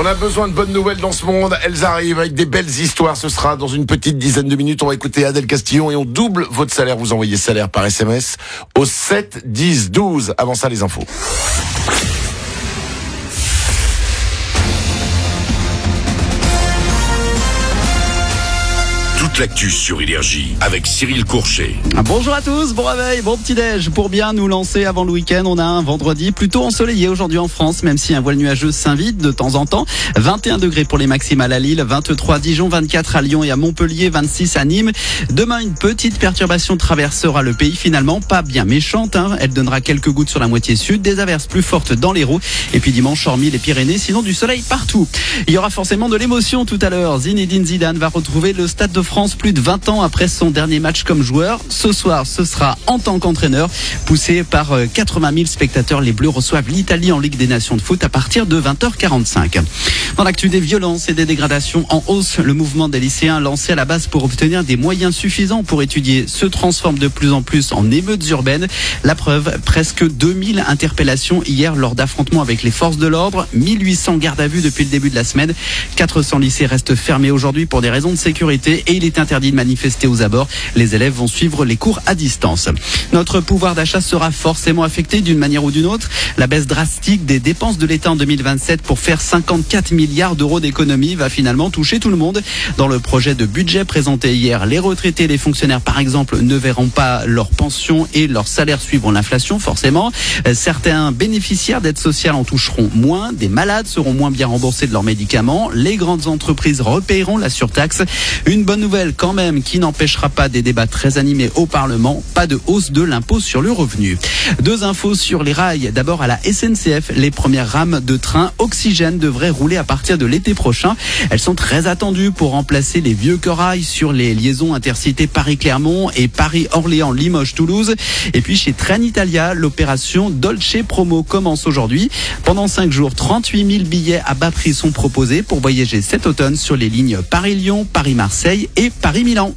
On a besoin de bonnes nouvelles dans ce monde. Elles arrivent avec des belles histoires. Ce sera dans une petite dizaine de minutes. On va écouter Adèle Castillon et on double votre salaire. Vous envoyez salaire par SMS au 7 10 12. Avant ça, les infos. Toute l'actu sur Énergie avec Cyril Courchet. Bonjour à tous, bon réveil, bon petit-déj. Pour bien nous lancer avant le week-end, on a un vendredi plutôt ensoleillé aujourd'hui en France, même si un voile nuageux s'invite de temps en temps. 21 degrés pour les maximales à Lille, 23 à Dijon, 24 à Lyon et à Montpellier, 26 à Nîmes. Demain, une petite perturbation traversera le pays finalement, pas bien méchante. Elle donnera quelques gouttes sur la moitié sud, des averses plus fortes dans l'Hérault. Et puis dimanche, hormis les Pyrénées, sinon du soleil partout. Il y aura forcément de l'émotion tout à l'heure. Zinedine Zidane va retrouver le Stade de France plus de 20 ans après son dernier match comme joueur. Ce soir, ce sera en tant qu'entraîneur. Poussé par 80 000 spectateurs, les Bleus reçoivent l'Italie en Ligue des Nations de foot à partir de 20h45. Dans l'actu des violences et des dégradations en hausse, le mouvement des lycéens lancé à la base pour obtenir des moyens suffisants pour étudier se transforme de plus en plus en émeutes urbaines. La preuve, presque 2000 interpellations hier lors d'affrontements avec les forces de l'ordre, 1800 gardes à vue depuis le début de la semaine. 400 lycées restent fermés aujourd'hui pour des raisons de sécurité et il est interdit de manifester aux abords. Les élèves vont suivre les cours à distance. Notre pouvoir d'achat sera forcément affecté d'une manière ou d'une autre. La baisse drastique des dépenses de l'État en 2027 pour faire 54 milliards d'euros d'économies va finalement toucher tout le monde. Dans le projet de budget présenté hier, les retraités et les fonctionnaires par exemple ne verront pas leur pension et leur salaire suivre l'inflation forcément. Certains bénéficiaires d'aide sociale en toucheront moins. Des malades seront moins bien remboursés de leurs médicaments. Les grandes entreprises repayeront la surtaxe. Une bonne nouvelle quand même qui n'empêchera pas des débats très animés au Parlement. Pas de hausse de l'impôt sur le revenu. Deux infos sur les rails. D'abord à la SNCF, les premières rames de train Oxygène devraient rouler à partir de l'été prochain. Elles sont très attendues pour remplacer les vieux corails sur les liaisons intercités Paris-Clermont et Paris-Orléans-Limoges-Toulouse. Et puis chez Trenitalia, l'opération Dolce Promo commence aujourd'hui. Pendant 5 jours, 38 000 billets à bas prix sont proposés pour voyager cet automne sur les lignes Paris-Lyon, Paris-Marseille et Paris-Milan.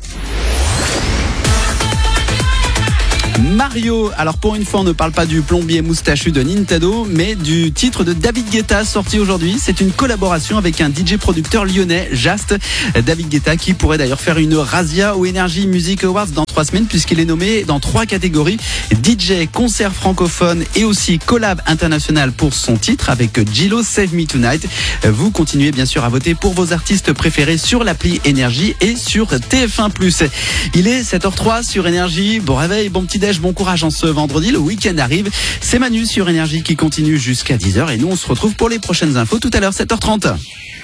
Mario, alors pour une fois on ne parle pas du plombier moustachu de Nintendo, mais du titre de David Guetta sorti aujourd'hui. C'est une collaboration avec un DJ producteur lyonnais, Just. David Guetta qui pourrait d'ailleurs faire une razzia au Energy Music Awards dans 3 semaines puisqu'il est nommé dans 3 catégories. DJ, concert francophone et aussi collab international pour son titre avec Gillo Save Me Tonight. Vous continuez bien sûr à voter pour vos artistes préférés sur l'appli Énergie et sur TF1+. Il est 7h03 sur Énergie. Bon réveil, bon petit déj, bon courage en ce vendredi. Le week-end arrive. C'est Manu sur Énergie qui continue jusqu'à 10h et nous on se retrouve pour les prochaines infos tout à l'heure 7h30.